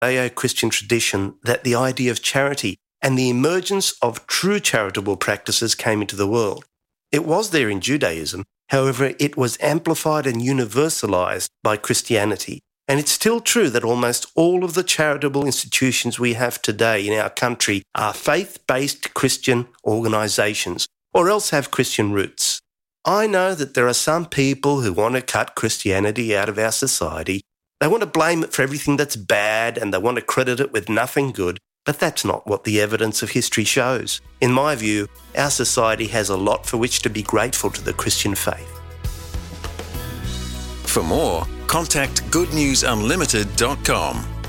Judeo-Christian tradition that the idea of charity and the emergence of true charitable practices came into the world. It was there in Judaism, however, it was amplified and universalised by Christianity. And it's still true that almost all of the charitable institutions we have today in our country are faith-based Christian organisations, or else have Christian roots. I know that there are some people who want to cut Christianity out of our society. They want to blame it for everything that's bad and they want to credit it with nothing good, but that's not what the evidence of history shows. In my view, our society has a lot for which to be grateful to the Christian faith. For more, contact goodnewsunlimited.com.